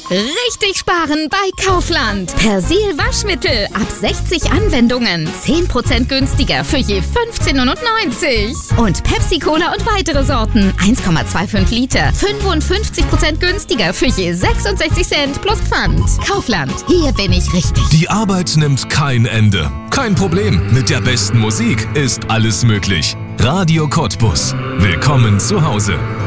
Richtig sparen bei Kaufland. Persil Waschmittel ab 60 Anwendungen. 10% günstiger für je 15,99 €. Und Pepsi Cola und weitere Sorten. 1,25 Liter. 55% günstiger für je 66 Cent plus Pfand. Kaufland. Hier bin ich richtig. Die Arbeit nimmt kein Ende. Kein Problem. Mit der besten Musik ist alles möglich. Radio Cottbus. Willkommen zu Hause.